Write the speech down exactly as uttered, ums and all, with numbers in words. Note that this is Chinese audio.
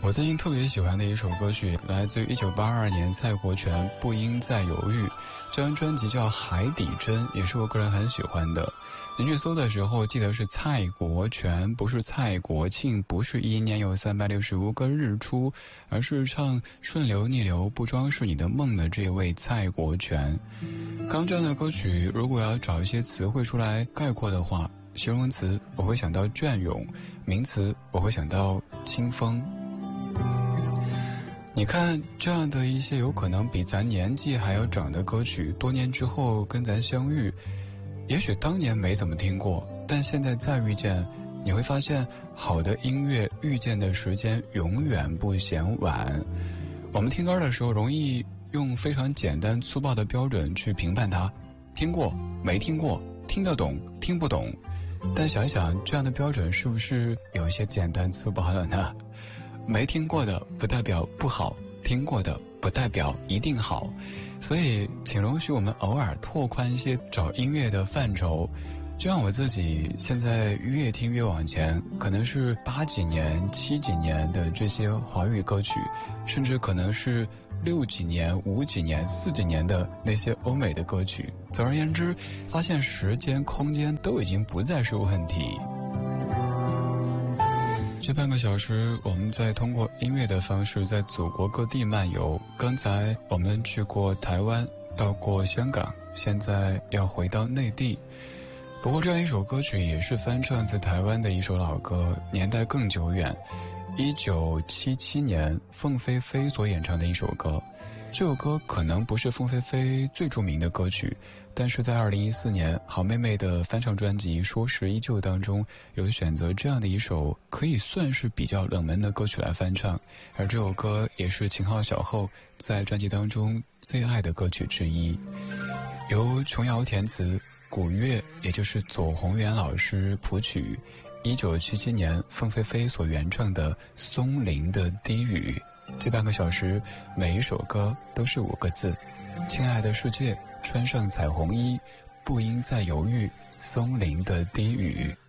我最近特别喜欢的一首歌曲，来自于一九八二年蔡国权《不应再犹豫》。这张专辑叫《海底针》，也是我个人很喜欢的。您去搜的时候记得是蔡国权，不是蔡国庆，不是一年有三百六十五个日出，而是唱《顺流逆流不装是你的梦》的这位蔡国权。刚这样的歌曲，如果要找一些词汇出来概括的话，形容词我会想到隽永，名词我会想到清风。你看这样的一些有可能比咱年纪还要长的歌曲，多年之后跟咱相遇，也许当年没怎么听过，但现在再遇见，你会发现好的音乐遇见的时间永远不嫌晚。我们听歌的时候容易用非常简单粗暴的标准去评判它，听过没听过，听得懂听不懂，但想想这样的标准是不是有些简单粗暴了呢？没听过的不代表不好，听过的不代表一定好，所以请容许我们偶尔拓宽一些找音乐的范畴。就像我自己现在越听越往前，可能是八几年七几年的这些华语歌曲，甚至可能是六几年五几年四几年的那些欧美的歌曲。总而言之，发现时间空间都已经不再是问题。这半个小时我们在通过音乐的方式在祖国各地漫游。刚才我们去过台湾，到过香港，现在要回到内地。不过这样一首歌曲也是翻唱自台湾的一首老歌，年代更久远，一九七七年凤飞飞所演唱的一首歌。这首歌可能不是凤飞飞最著名的歌曲，但是在二零一四年好妹妹的翻唱专辑《说时依旧》当中，有选择这样的一首可以算是比较冷门的歌曲来翻唱，而这首歌也是秦昊小后在专辑当中最爱的歌曲之一，由琼瑶填词，古月也就是左宏元老师谱曲，一九七七年凤飞飞所原唱的《松林的低语》。这半个小时每一首歌都是五个字：亲爱的世界，穿上彩虹衣，不应再犹豫，松林的低语。